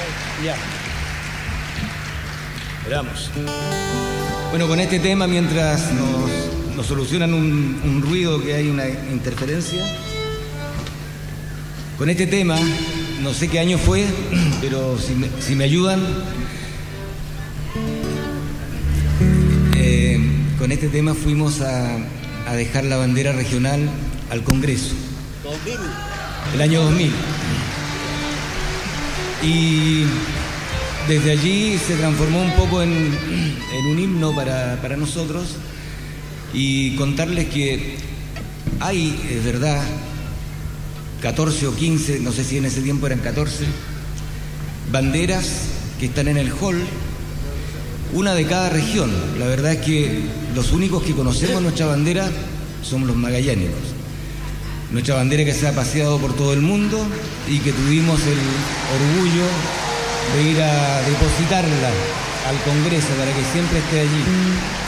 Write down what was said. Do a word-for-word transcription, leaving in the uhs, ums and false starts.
Ya. Esperamos. Bueno, con este tema, mientras nos, nos solucionan un, un ruido, que hay una interferencia, con este tema, no sé qué año fue, pero si me, si me ayudan, eh, con este tema fuimos a, a dejar la bandera regional al Congreso. dos mil. El año dos mil. Y desde allí se transformó un poco en, en un himno para, para nosotros, y contarles que hay, es verdad, catorce o quince, no sé si en ese tiempo eran catorce, banderas que están en el hall, una de cada región. La verdad es que los únicos que conocemos nuestra bandera somos los magallánicos. Nuestra bandera que se ha paseado por todo el mundo y que tuvimos el orgullo de ir a depositarla al Congreso para que siempre esté allí.